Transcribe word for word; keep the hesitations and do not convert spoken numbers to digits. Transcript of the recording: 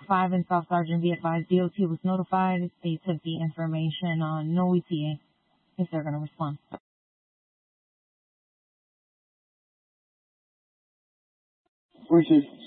five and Staff Sergeant, be advised, D O T was notified. They took the information on no E T A if they're going to respond. Forces